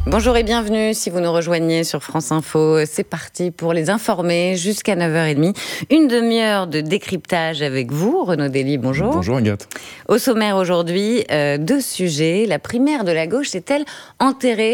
Bonjour et bienvenue si vous nous rejoignez sur France Info. C'est parti pour les informer jusqu'à 9h30. Une demi-heure de décryptage avec vous, Renaud Dely, bonjour. Bonjour Agathe. Au sommaire aujourd'hui, deux sujets. La primaire de la gauche est-elle enterrée ?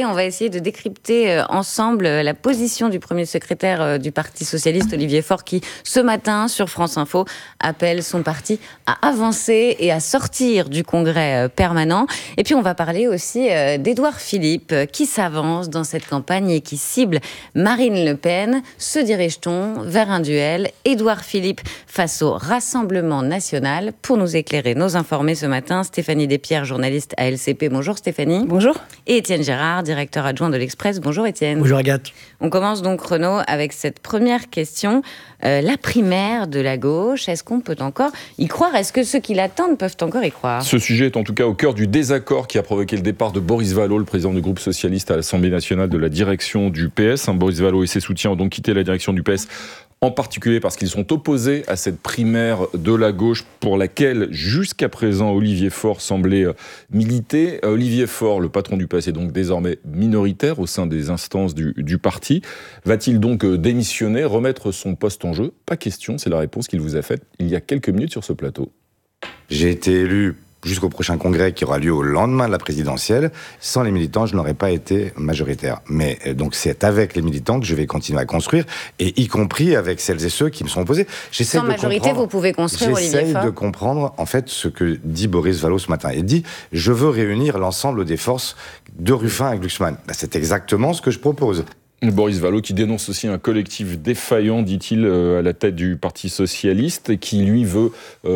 On va essayer de décrypter ensemble la position du premier secrétaire du Parti Socialiste, Olivier Faure, qui ce matin sur France Info appelle son parti à avancer et à sortir du congrès permanent. Et puis on va parler aussi d'Édouard Philippe, qui s'avance dans cette campagne et qui cible Marine Le Pen. Se dirige-t-on vers un duel Édouard Philippe face au Rassemblement National? Pour nous éclairer, nos informés ce matin, Stéphanie Despierres, journaliste à LCP. Bonjour Stéphanie. Bonjour. Et Étienne Gérard, directeur adjoint de l'Express. Bonjour Étienne. Bonjour Agathe. On commence donc, Renaud, avec cette première question. La primaire de la gauche, est-ce qu'on peut encore y croire ? Est-ce que ceux qui l'attendent peuvent encore y croire ? Ce sujet est en tout cas au cœur du désaccord qui a provoqué le départ de Boris Vallaud, le président du groupe socialiste à l'Assemblée nationale, de la direction du PS. Boris Vallaud et ses soutiens ont donc quitté la direction du PS, en particulier parce qu'ils sont opposés à cette primaire de la gauche pour laquelle, jusqu'à présent, Olivier Faure semblait militer. Olivier Faure, le patron du PS, est donc désormais minoritaire au sein des instances du parti. Va-t-il donc démissionner, remettre son poste en jeu ? Pas question, c'est la réponse qu'il vous a faite il y a quelques minutes sur ce plateau. J'ai été élu jusqu'au prochain congrès qui aura lieu au lendemain de la présidentielle. Sans les militants, je n'aurais pas été majoritaire. Mais donc c'est avec les militants que je vais continuer à construire, et y compris avec celles et ceux qui me sont opposés. Sans majorité, vous pouvez construire, Olivier Faure. J'essaye de comprendre en fait ce que dit Boris Vallaud ce matin. Il dit « Je veux réunir l'ensemble des forces de Ruffin et Glucksmann ». C'est exactement ce que je propose. Boris Vallaud qui dénonce aussi un collectif défaillant, dit-il, à la tête du Parti Socialiste, et qui lui veut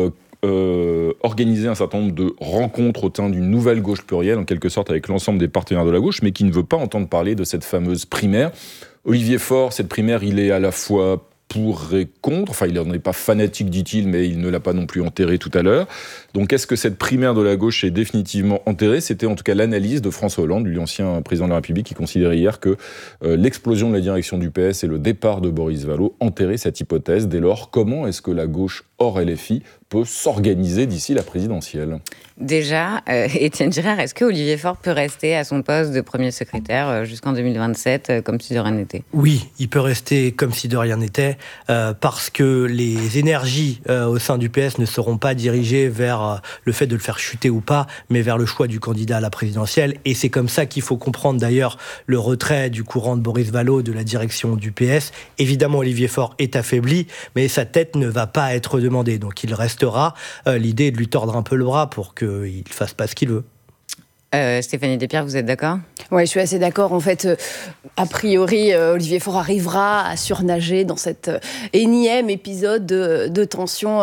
organiser un certain nombre de rencontres au sein d'une nouvelle gauche plurielle, en quelque sorte avec l'ensemble des partenaires de la gauche, mais qui ne veut pas entendre parler de cette fameuse primaire. Olivier Faure, cette primaire, il est à la fois pour et contre, enfin il n'en est pas fanatique, dit-il, mais il ne l'a pas non plus enterré tout à l'heure. Donc est-ce que cette primaire de la gauche est définitivement enterrée ? C'était en tout cas l'analyse de François Hollande, lui ancien président de la République, qui considérait hier que l'explosion de la direction du PS et le départ de Boris Vallaud enterraient cette hypothèse. Dès lors, comment est-ce que la gauche hors LFI peut s'organiser d'ici la présidentielle ? Déjà, Étienne Gérard, est-ce que Olivier Faure peut rester à son poste de premier secrétaire jusqu'en 2027, comme si de rien n'était ? Oui, il peut rester comme si de rien n'était, parce que les énergies au sein du PS ne seront pas dirigées vers le fait de le faire chuter ou pas, mais vers le choix du candidat à la présidentielle. Et c'est comme ça qu'il faut comprendre d'ailleurs le retrait du courant de Boris Vallaud de la direction du PS. Évidemment, Olivier Faure est affaibli, mais sa tête ne va pas être demandée. Donc il restera. L'idée est de lui tordre un peu le bras pour qu'il ne fasse pas ce qu'il veut. Stéphanie Despierres, vous êtes d'accord ? Oui, je suis assez d'accord. En fait, a priori, Olivier Faure arrivera à surnager dans cet énième épisode de tension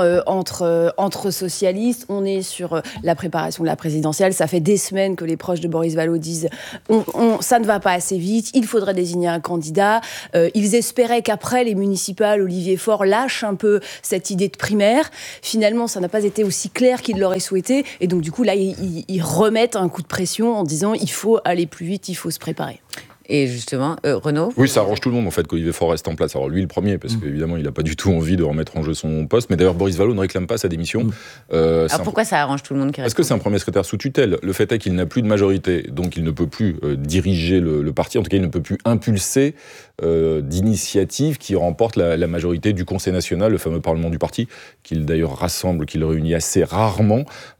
entre socialistes. On est sur la préparation de la présidentielle. Ça fait des semaines que les proches de Boris Vallaud disent ça ne va pas assez vite, il faudrait désigner un candidat. Ils espéraient qu'après les municipales, Olivier Faure lâche un peu cette idée de primaire. Finalement, ça n'a pas été aussi clair qu'ils l'auraient souhaité. Et donc, du coup, là, ils remettent un coup de pression en disant il faut aller plus vite, il faut se préparer. Et justement, Renaud ? Oui, ça arrange tout le monde en fait qu'Olivier Faure reste en place. Alors lui le premier, parce qu'évidemment il n'a pas du tout envie de remettre en jeu son poste, mais d'ailleurs Boris Vallaud ne réclame pas sa démission. Alors pourquoi ça arrange tout le monde qui reste ? Parce que c'est un premier secrétaire sous tutelle. Le fait est qu'il n'a plus de majorité, donc il ne peut plus diriger le parti, en tout cas il ne peut plus impulser d'initiatives qui remportent la majorité du Conseil national, le fameux Parlement du parti, qu'il d'ailleurs rassemble, qu'il réunit assez rarement.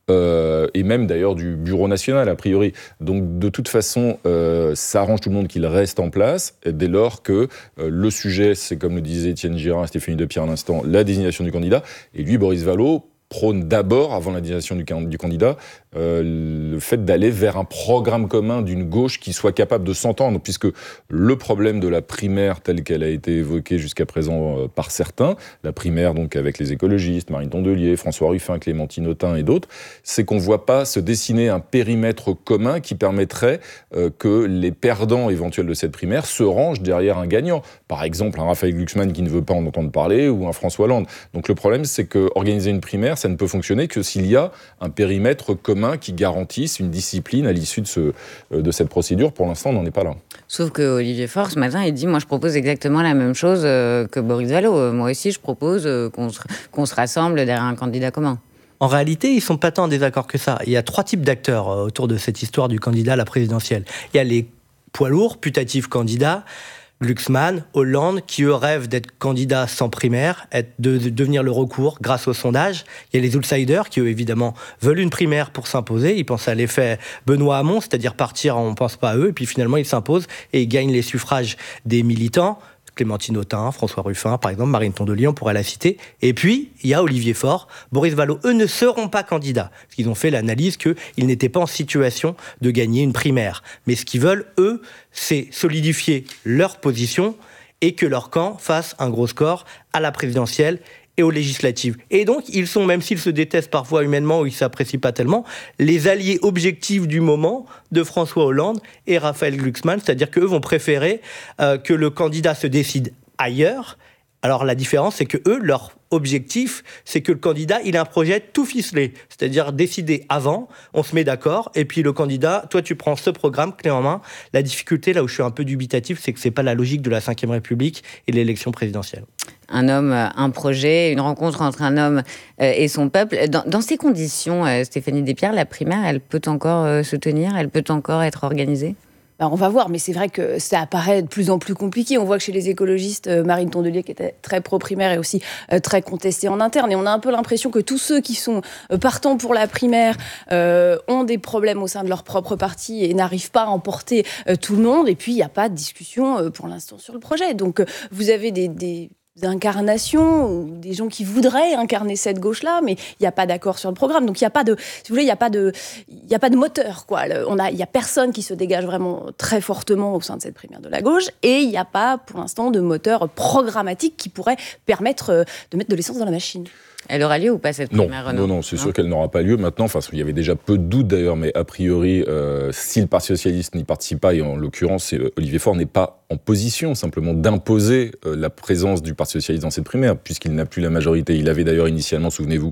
Et même d'ailleurs du bureau national a priori. Donc de toute façon, ça arrange tout le monde qu'il reste en place, dès lors que le sujet, c'est comme le disait Étienne Gérard et Stéphanie Despierres à l'instant, la désignation du candidat. Et lui, Boris Vallaud, prône d'abord, avant la désignation du candidat, le fait d'aller vers un programme commun d'une gauche qui soit capable de s'entendre, puisque le problème de la primaire telle qu'elle a été évoquée jusqu'à présent par certains, la primaire donc avec les écologistes, Marine Tondelier, François Ruffin, Clémentine Autain et d'autres, c'est qu'on ne voit pas se dessiner un périmètre commun qui permettrait que les perdants éventuels de cette primaire se rangent derrière un gagnant. Par exemple, un Raphaël Glucksmann qui ne veut pas en entendre parler ou un François Hollande. Donc le problème, c'est qu'organiser une primaire, ça ne peut fonctionner que s'il y a un périmètre commun qui garantisse une discipline à l'issue de cette procédure. Pour l'instant, on n'en est pas là. Sauf que Olivier Faure, ce matin, il dit « Moi, je propose exactement la même chose que Boris Vallaud. Moi aussi, je propose qu'on se rassemble derrière un candidat commun. » En réalité, ils ne sont pas tant en désaccord que ça. Il y a 3 types d'acteurs autour de cette histoire du candidat à la présidentielle. Il y a les poids lourds, putatifs candidats, Glucksmann, Hollande, qui eux rêvent d'être candidats sans primaire, de devenir le recours grâce au sondage. Il y a les outsiders qui eux évidemment veulent une primaire pour s'imposer. Ils pensent à l'effet Benoît Hamon, c'est-à-dire partir, on ne pense pas à eux, et puis finalement ils s'imposent et ils gagnent les suffrages des militants. Clémentine Autain, François Ruffin, par exemple, Marine Tondelier, on pourrait la citer. Et puis, il y a Olivier Faure, Boris Vallaud. Eux ne seront pas candidats. Parce qu'ils ont fait l'analyse qu'ils n'étaient pas en situation de gagner une primaire. Mais ce qu'ils veulent, eux, c'est solidifier leur position et que leur camp fasse un gros score à la présidentielle et aux législatives. Et donc, ils sont, même s'ils se détestent parfois humainement ou ils ne s'apprécient pas tellement, les alliés objectifs du moment de François Hollande et Raphaël Glucksmann, c'est-à-dire qu'eux vont préférer que le candidat se décide ailleurs. Alors la différence, c'est que eux, leur objectif, c'est que le candidat, il a un projet tout ficelé, c'est-à-dire décidé avant, on se met d'accord, et puis le candidat, toi tu prends ce programme clé en main. La difficulté, là où je suis un peu dubitatif, c'est que c'est pas la logique de la Ve République et de l'élection présidentielle. Un homme, un projet, une rencontre entre un homme et son peuple. Dans ces conditions, Stéphanie Despierres, la primaire, elle peut encore se tenir, elle peut encore être organisée ? Ben, on va voir, mais c'est vrai que ça apparaît de plus en plus compliqué. On voit que chez les écologistes, Marine Tondelier, qui était très pro-primaire, est aussi très contestée en interne. Et on a un peu l'impression que tous ceux qui sont partants pour la primaire ont des problèmes au sein de leur propre parti et n'arrivent pas à emporter tout le monde. Et puis, il n'y a pas de discussion pour l'instant sur le projet. Donc, vous avez des incarnations ou des gens qui voudraient incarner cette gauche-là, mais il n'y a pas d'accord sur le programme. Donc il n'y a pas de, si vous voulez, il n'y a pas de moteur, quoi. Il y a personne qui se dégage vraiment très fortement au sein de cette primaire de la gauche, et il n'y a pas, pour l'instant, de moteur programmatique qui pourrait permettre de mettre de l'essence dans la machine. Elle aura lieu ou pas cette primaire, Renaud ? Non, c'est sûr qu'elle n'aura pas lieu maintenant. Enfin, il y avait déjà peu de doutes d'ailleurs, mais a priori, si le Parti socialiste n'y participe pas, et en l'occurrence, Olivier Faure n'est pas en position simplement d'imposer la présence du Parti socialiste dans cette primaire, puisqu'il n'a plus la majorité. Il avait d'ailleurs initialement, souvenez-vous,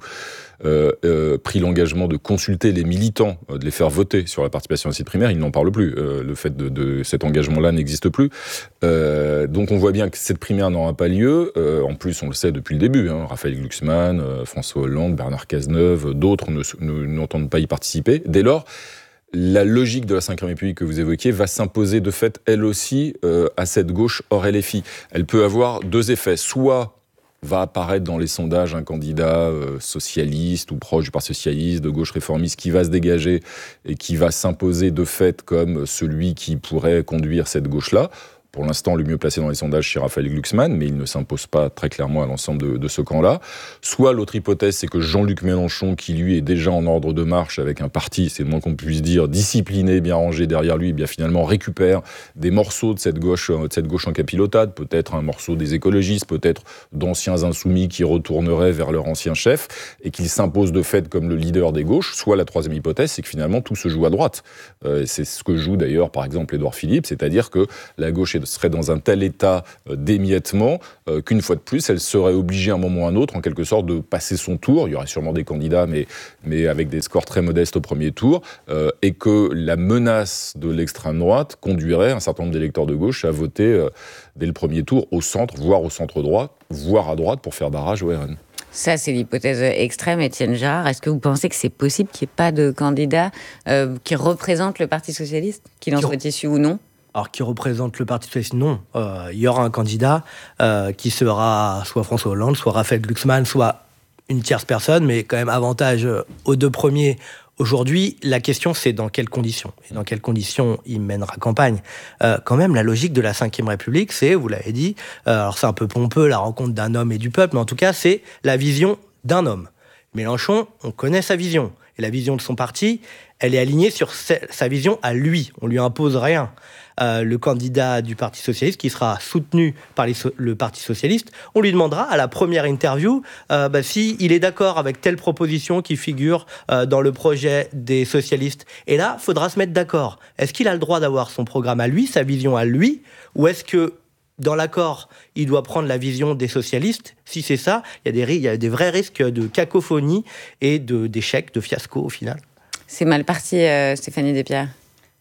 pris l'engagement de consulter les militants, de les faire voter sur la participation à cette primaire. Il n'en parle plus. Le fait de cet engagement-là n'existe plus. Donc on voit bien que cette primaire n'aura pas lieu. En plus, on le sait depuis le début. Raphaël Glucksmann, François Hollande, Bernard Cazeneuve, d'autres n'entendent pas y participer. Dès lors, la logique de la Ve République que vous évoquiez va s'imposer de fait, elle aussi, à cette gauche hors LFI. Elle peut avoir deux effets. Soit va apparaître dans les sondages un candidat socialiste ou proche du Parti socialiste, de gauche réformiste, qui va se dégager et qui va s'imposer de fait comme celui qui pourrait conduire cette gauche-là. Pour l'instant, le mieux placé dans les sondages, c'est Raphaël Glucksmann, mais il ne s'impose pas très clairement à l'ensemble de ce camp-là. Soit l'autre hypothèse, c'est que Jean-Luc Mélenchon, qui lui est déjà en ordre de marche avec un parti, c'est le moins qu'on puisse dire, discipliné, bien rangé derrière lui, bien finalement récupère des morceaux de cette gauche en capilotade, peut-être un morceau des écologistes, peut-être d'anciens insoumis qui retourneraient vers leur ancien chef, et qu'il s'impose de fait comme le leader des gauches. Soit la troisième hypothèse, c'est que finalement tout se joue à droite. C'est ce que joue d'ailleurs par exemple Édouard Philippe, c'est-à-dire que la gauche serait dans un tel état d'émiettement qu'une fois de plus, elle serait obligée à un moment ou à un autre, en quelque sorte, de passer son tour. Il y aurait sûrement des candidats, mais avec des scores très modestes au premier tour, et que la menace de l'extrême droite conduirait un certain nombre d'électeurs de gauche à voter dès le premier tour au centre, voire au centre droit, voire à droite, pour faire barrage au RN. Ça, c'est l'hypothèse extrême, Étienne Jarre. Est-ce que vous pensez que c'est possible qu'il n'y ait pas de candidat qui représente le Parti socialiste, qu'il en soit issu ou non ? Alors, qui représente le Parti socialiste, non. Il y aura un candidat qui sera soit François Hollande, soit Raphaël Glucksmann, soit une tierce personne, mais quand même avantage aux deux premiers. Aujourd'hui, la question, c'est dans quelles conditions. Et dans quelles conditions il mènera campagne. Quand même, la logique de la Ve République, c'est, vous l'avez dit, alors c'est un peu pompeux, la rencontre d'un homme et du peuple, mais en tout cas, c'est la vision d'un homme. Mélenchon, on connaît sa vision. Et la vision de son parti, elle est alignée sur sa vision à lui. On lui impose rien. Le candidat du Parti socialiste, qui sera soutenu par le Parti socialiste, on lui demandera à la première interview s'il est d'accord avec telle proposition qui figure dans le projet des socialistes. Et là, il faudra se mettre d'accord. Est-ce qu'il a le droit d'avoir son programme à lui, sa vision à lui, ou est-ce que dans l'accord, il doit prendre la vision des socialistes? Si c'est ça, il y a des vrais risques de cacophonie et d'échec, de fiasco au final. C'est mal parti, Stéphanie Despierres.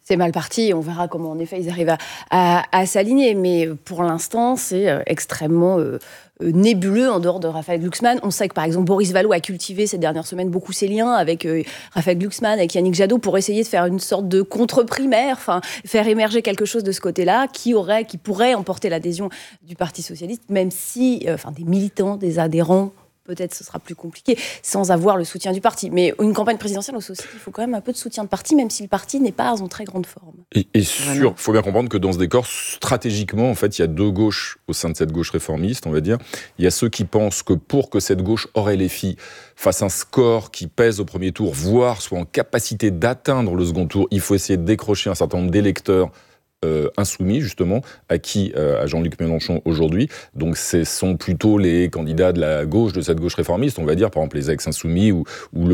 C'est mal parti, on verra comment en effet ils arrivent à s'aligner, mais pour l'instant c'est extrêmement nébuleux en dehors de Raphaël Glucksmann. On sait que par exemple Boris Vallaud a cultivé ces dernières semaines beaucoup ses liens avec Raphaël Glucksmann, avec Yannick Jadot pour essayer de faire une sorte de contre-primaire, faire émerger quelque chose de ce côté-là qui pourrait emporter l'adhésion du Parti socialiste, même si des militants, des adhérents, peut-être ce sera plus compliqué, sans avoir le soutien du parti. Mais une campagne présidentielle aussi, il faut quand même un peu de soutien de parti, même si le parti n'est pas en très grande forme. Et il faut bien comprendre que dans ce décor, stratégiquement, en fait, il y a deux gauches au sein de cette gauche réformiste, on va dire. Il y a ceux qui pensent que pour que cette gauche LFI fasse un score qui pèse au premier tour, voire soit en capacité d'atteindre le second tour, il faut essayer de décrocher un certain nombre d'électeurs insoumis, justement, acquis à Jean-Luc Mélenchon aujourd'hui. Donc, ce sont plutôt les candidats de la gauche, de cette gauche réformiste, on va dire, par exemple les ex-insoumis ou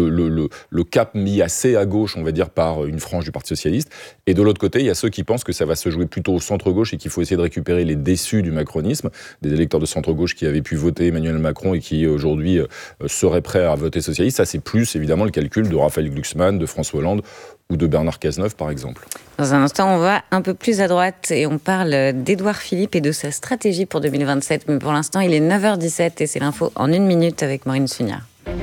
le cap mis assez à gauche, on va dire, par une frange du Parti socialiste. Et de l'autre côté, il y a ceux qui pensent que ça va se jouer plutôt au centre-gauche et qu'il faut essayer de récupérer les déçus du macronisme, des électeurs de centre-gauche qui avaient pu voter Emmanuel Macron et qui, aujourd'hui, seraient prêts à voter socialiste. Ça, c'est plus, évidemment, le calcul de Raphaël Glucksmann, de François Hollande ou de Bernard Cazeneuve, par exemple. Dans un instant, on va un peu plus à droite et on parle d'Édouard Philippe et de sa stratégie pour 2027. Mais pour l'instant, il est 9h17 et c'est l'info en 1 minute avec Maureen Sugnard.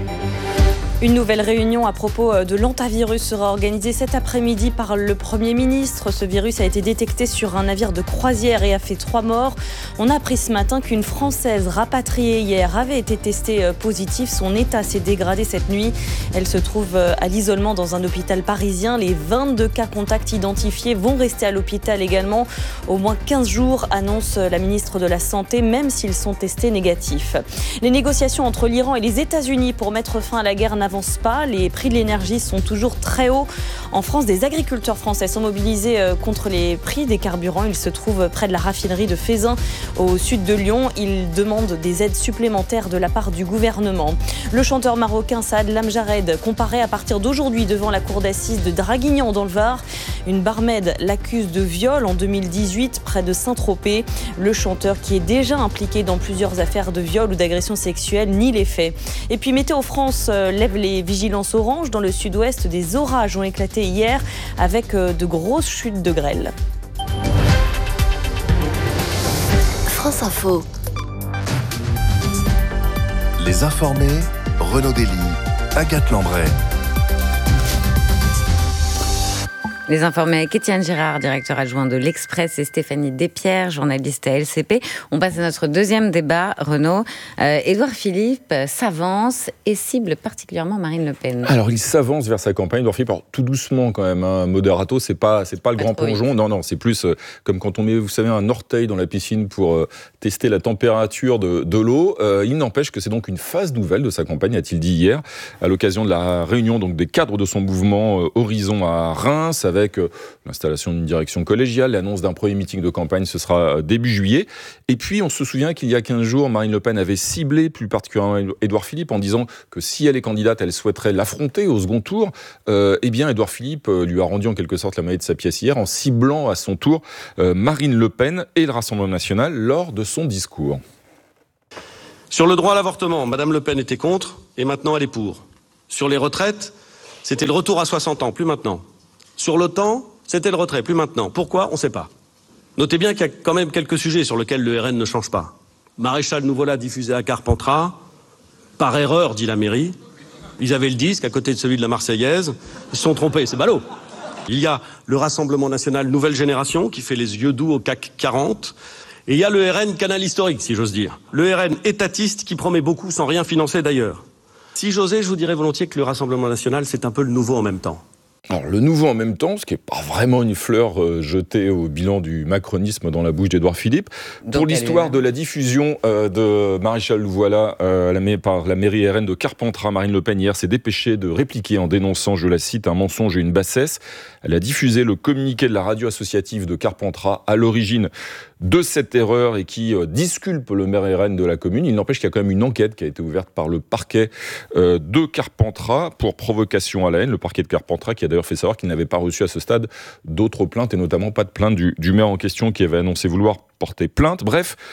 Une nouvelle réunion à propos de l'hantavirus sera organisée cet après-midi par le Premier ministre. Ce virus a été détecté sur un navire de croisière et a fait 3 morts. On a appris ce matin qu'une Française rapatriée hier avait été testée positive. Son état s'est dégradé cette nuit. Elle se trouve à l'isolement dans un hôpital parisien. Les 22 cas contacts identifiés vont rester à l'hôpital également. Au moins 15 jours, annonce la ministre de la Santé, même s'ils sont testés négatifs. Les négociations entre l'Iran et les États-Unis pour mettre fin à la guerre n'avancent pas. Les prix de l'énergie sont toujours très hauts. En France, des agriculteurs français sont mobilisés contre les prix des carburants. Ils se trouvent près de la raffinerie de Feyzin, au sud de Lyon. Ils demandent des aides supplémentaires de la part du gouvernement. Le chanteur marocain Saad Lamjared comparaît à partir d'aujourd'hui devant la cour d'assises de Draguignan dans le Var. Une barmaid l'accuse de viol en 2018 près de Saint-Tropez. Le chanteur, qui est déjà impliqué dans plusieurs affaires de viol ou d'agression sexuelle, nie les faits. Et puis Météo France lève les vigilances oranges. Dans le sud-ouest, des orages ont éclaté hier avec de grosses chutes de grêle. France Info. Les informés, Renaud Dely, Agathe Lambray. Les informés avec Étienne Girard, directeur adjoint de l'Express, et Stéphanie Despierres, journaliste à LCP. On passe à notre deuxième débat, Renaud. Édouard Philippe s'avance et cible particulièrement Marine Le Pen. Alors, il s'avance vers sa campagne, Édouard Philippe, tout doucement quand même. Moderato, c'est pas le grand plongeon. Non, c'est plus comme quand on met, vous savez, un orteil dans la piscine pour tester la température de l'eau. Il n'empêche que c'est donc une phase nouvelle de sa campagne, a-t-il dit hier, à l'occasion de la réunion donc, des cadres de son mouvement Horizon à Reims, avec l'installation d'une direction collégiale, l'annonce d'un premier meeting de campagne, ce sera début juillet. Et puis, on se souvient qu'il y a 15 jours, Marine Le Pen avait ciblé plus particulièrement Édouard Philippe en disant que si elle est candidate, elle souhaiterait l'affronter au second tour. Eh bien, Édouard Philippe lui a rendu en quelque sorte la monnaie de sa pièce hier en ciblant à son tour Marine Le Pen et le Rassemblement national lors de son discours. Sur le droit à l'avortement, Madame Le Pen était contre et maintenant elle est pour. Sur les retraites, c'était le retour à 60 ans, plus maintenant. Sur l'OTAN, c'était le retrait, plus maintenant. Pourquoi ? On ne sait pas. Notez bien qu'il y a quand même quelques sujets sur lesquels le RN ne change pas. Maréchal, nous voilà diffusé à Carpentras. Par erreur, dit la mairie. Ils avaient le disque à côté de celui de la Marseillaise. Ils se sont trompés, c'est ballot. Il y a le Rassemblement national Nouvelle Génération qui fait les yeux doux au CAC 40. Et il y a le RN canal historique, si j'ose dire. Le RN étatiste qui promet beaucoup sans rien financer d'ailleurs. Si j'osais, je vous dirais volontiers que le Rassemblement national, c'est un peu le nouveau en même temps. Alors, le nouveau en même temps, ce qui n'est pas vraiment une fleur jetée au bilan du macronisme dans la bouche d'Édouard Philippe. Pour l'histoire de la diffusion de Maréchal Louvois par la mairie RN de Carpentras, Marine Le Pen hier s'est dépêchée de répliquer en dénonçant, je la cite, un mensonge et une bassesse. Elle a diffusé le communiqué de la radio associative de Carpentras à l'origine de cette erreur et qui disculpe le maire RN de la commune. Il n'empêche qu'il y a quand même une enquête qui a été ouverte par le parquet de Carpentras pour provocation à la haine. Le parquet de Carpentras qui a d'ailleurs fait savoir qu'il n'avait pas reçu à ce stade d'autres plaintes et notamment pas de plainte du maire en question qui avait annoncé vouloir porter plainte. Bref,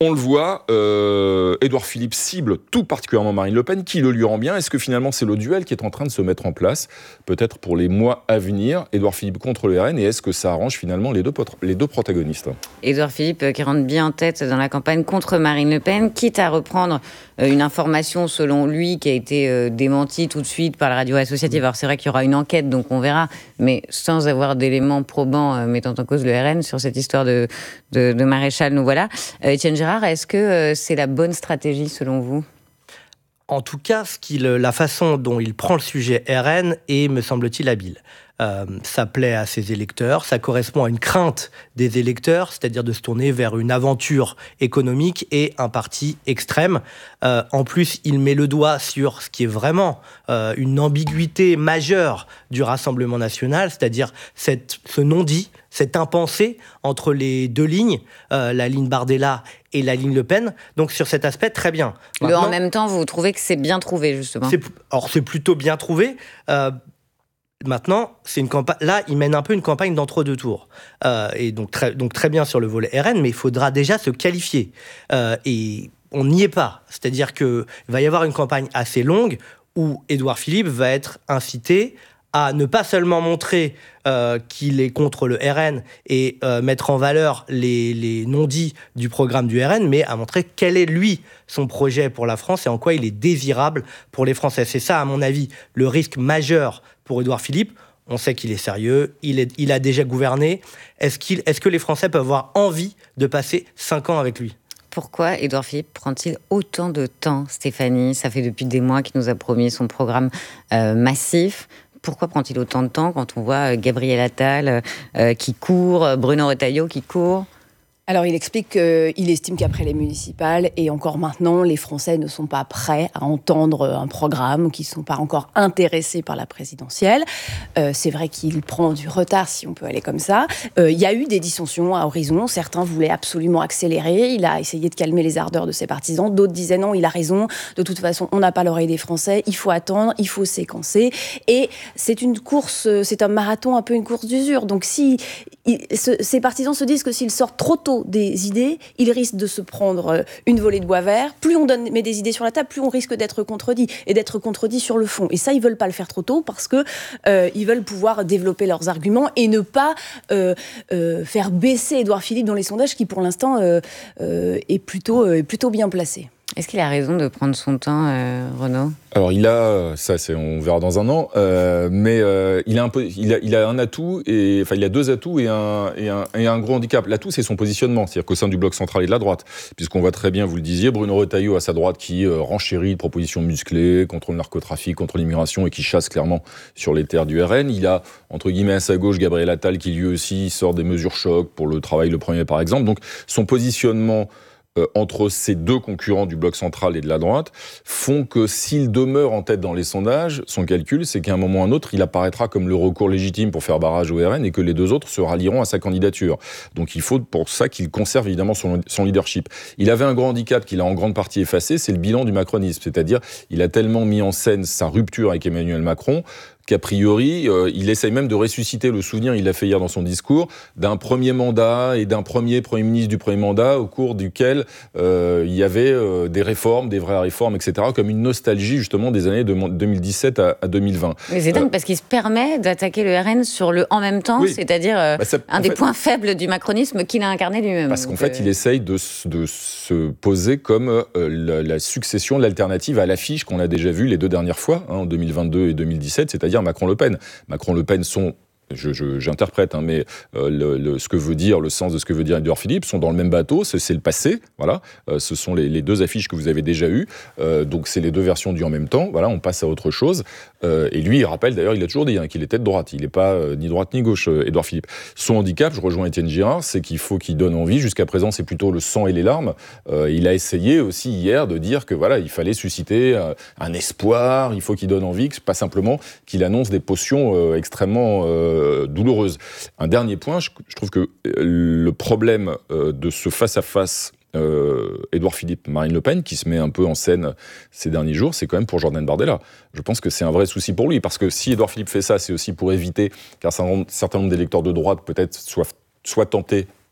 On le voit, Édouard Philippe cible tout particulièrement Marine Le Pen, qui le lui rend bien. Est-ce que finalement c'est le duel qui est en train de se mettre en place, peut-être pour les mois à venir, Édouard Philippe contre le RN, et est-ce que ça arrange finalement les deux protagonistes? Édouard Philippe qui rentre bien en tête dans la campagne contre Marine Le Pen, quitte à reprendre une information selon lui qui a été démentie tout de suite par la radio associative. Alors c'est vrai qu'il y aura une enquête, donc on verra, mais sans avoir d'éléments probants mettant en cause le RN sur cette histoire de Maréchal, nous voilà. Étienne Gérard, est-ce que c'est la bonne stratégie selon vous ? En tout cas, la façon dont il prend le sujet RN est, me semble-t-il, habile. Ça plaît à ses électeurs, ça correspond à une crainte des électeurs, c'est-à-dire de se tourner vers une aventure économique et un parti extrême. En plus, il met le doigt sur ce qui est vraiment une ambiguïté majeure du Rassemblement national, c'est-à-dire ce non-dit, cet impensé entre les deux lignes, la ligne Bardella et la ligne Le Pen. Donc sur cet aspect, très bien. Maintenant, en même temps, vous trouvez que c'est bien trouvé, justement ? C'est plutôt bien trouvé. Maintenant, c'est une campagne. Là, il mène un peu une campagne d'entre-deux tours. Et donc très bien sur le volet RN, mais il faudra déjà se qualifier. Et on n'y est pas. C'est-à-dire qu'il va y avoir une campagne assez longue où Édouard Philippe va être incité à ne pas seulement montrer qu'il est contre le RN et mettre en valeur les non-dits du programme du RN, mais à montrer quel est, lui, son projet pour la France et en quoi il est désirable pour les Français. C'est ça, à mon avis, le risque majeur pour Édouard Philippe. On sait qu'il est sérieux, il a déjà gouverné. Est-ce que les Français peuvent avoir envie de passer 5 ans avec lui ? Pourquoi Édouard Philippe prend-il autant de temps, Stéphanie ? Ça fait depuis des mois qu'il nous a promis son programme massif. Pourquoi prend-il autant de temps quand on voit Gabriel Attal qui court, Bruno Retailleau qui court ? Alors, il explique qu'il estime qu'après les municipales, et encore maintenant, les Français ne sont pas prêts à entendre un programme, qu'ils ne sont pas encore intéressés par la présidentielle. C'est vrai qu'il prend du retard, si on peut aller comme ça. Il y a eu des dissensions à horizon. Certains voulaient absolument accélérer. Il a essayé de calmer les ardeurs de ses partisans. D'autres disaient non, il a raison. De toute façon, on n'a pas l'oreille des Français. Il faut attendre, il faut séquencer. Et c'est une course, c'est un marathon, un peu une course d'usure. Donc, si ses partisans se disent que s'il sort trop tôt des idées, il risque de se prendre une volée de bois vert. Plus on met des idées sur la table, plus on risque d'être contredit, et d'être contredit sur le fond. Et ça, ils veulent pas le faire trop tôt parce que ils veulent pouvoir développer leurs arguments et ne pas faire baisser Édouard Philippe dans les sondages, qui pour l'instant est plutôt bien placé. Est-ce qu'il a raison de prendre son temps, Renaud ? Alors on verra dans un an, mais il a un atout, il a deux atouts et un gros handicap. L'atout, c'est son positionnement, c'est-à-dire qu'au sein du bloc central et de la droite, puisqu'on voit très bien, vous le disiez, Bruno Retailleau à sa droite qui renchérit de propositions musclées contre le narcotrafic, contre l'immigration et qui chasse clairement sur les terres du RN. Il a, entre guillemets, à sa gauche, Gabriel Attal qui lui aussi sort des mesures choc pour le travail le premier par exemple. Donc son positionnement entre ces deux concurrents du bloc central et de la droite font que s'il demeure en tête dans les sondages, son calcul, c'est qu'à un moment ou à un autre, il apparaîtra comme le recours légitime pour faire barrage au RN et que les deux autres se rallieront à sa candidature. Donc il faut pour ça qu'il conserve évidemment son leadership. Il avait un grand handicap qu'il a en grande partie effacé, c'est le bilan du macronisme, c'est-à-dire il a tellement mis en scène sa rupture avec Emmanuel Macron qu'a priori, il essaye même de ressusciter le souvenir, il l'a fait hier dans son discours, d'un premier mandat et d'un premier ministre du premier mandat au cours duquel il y avait des réformes, des vraies réformes, etc., comme une nostalgie justement des années de 2017 à 2020. Mais c'est dingue parce qu'il se permet d'attaquer le RN sur le « en même temps », oui. C'est-à-dire un des points faibles du macronisme qu'il a incarné lui-même. Parce qu'en fait, il essaye de se poser comme la succession de l'alternative à l'affiche qu'on a déjà vue les deux dernières fois, en 2022 et 2017, c'est-à-dire Macron-Le Pen. Macron-Le Pen sont, j'interprète, mais ce que veut dire, le sens de ce que veut dire Édouard Philippe sont dans le même bateau, c'est le passé, voilà. Ce sont les deux affiches que vous avez déjà eues, donc c'est les deux versions du en même temps, voilà, on passe à autre chose. Et lui, il rappelle d'ailleurs, il a toujours dit qu'il était de droite, il n'est pas ni droite ni gauche, Édouard Philippe. Son handicap, je rejoins Étienne Girard, c'est qu'il faut qu'il donne envie. Jusqu'à présent, c'est plutôt le sang et les larmes. Il a essayé aussi hier de dire que voilà, il fallait susciter un espoir, il faut qu'il donne envie, pas simplement qu'il annonce des potions extrêmement douloureuse. Un dernier point, je trouve que le problème de ce face-à-face Édouard Philippe, Marine Le Pen, qui se met un peu en scène ces derniers jours, c'est quand même pour Jordan Bardella. Je pense que c'est un vrai souci pour lui, parce que si Édouard Philippe fait ça, c'est aussi pour éviter qu'un certain nombre d'électeurs de droite peut-être soient tentés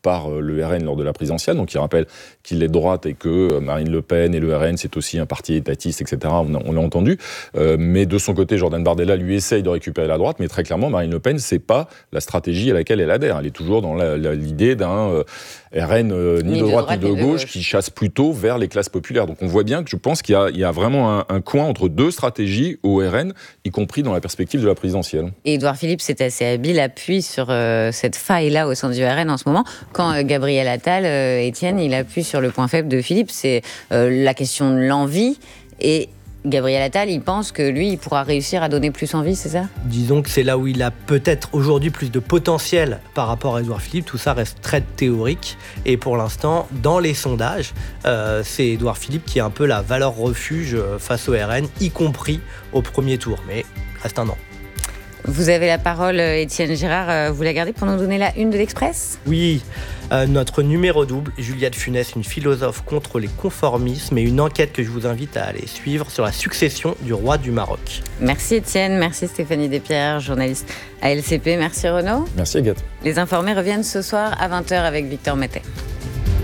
par le RN lors de la présidentielle. Donc il rappelle qu'il est de droite et que Marine Le Pen et le RN, c'est aussi un parti étatiste, etc. On l'a entendu. Mais de son côté, Jordan Bardella, lui, essaye de récupérer la droite. Mais très clairement, Marine Le Pen, c'est pas la stratégie à laquelle elle adhère. Elle est toujours dans l'idée d'un RN ni de droite ni de gauche qui chasse plutôt vers les classes populaires. Donc on voit bien que je pense qu'il y a vraiment un coin entre deux stratégies au RN, y compris dans la perspective de la présidentielle. Et Édouard Philippe, c'est assez habile, appuie sur cette faille-là au sein du RN en ce moment. Quand Gabriel Attal, Étienne, il appuie sur le point faible de Philippe, c'est la question de l'envie. Et Gabriel Attal, il pense que lui, il pourra réussir à donner plus envie, c'est ça ? Disons que c'est là où il a peut-être aujourd'hui plus de potentiel par rapport à Édouard Philippe. Tout ça reste très théorique. Et pour l'instant, dans les sondages, c'est Édouard Philippe qui est un peu la valeur refuge face au RN, y compris au premier tour. Mais reste un an. Vous avez la parole, Étienne Girard. Vous la gardez pour nous donner la une de l'Express ? Oui, notre numéro double, Juliette Funès, une philosophe contre les conformismes, et une enquête que je vous invite à aller suivre sur la succession du roi du Maroc. Merci Étienne, merci Stéphanie Despierres, journaliste à LCP. Merci Renaud. Merci Agathe. Les Informés reviennent ce soir à 20h avec Victor Mettet.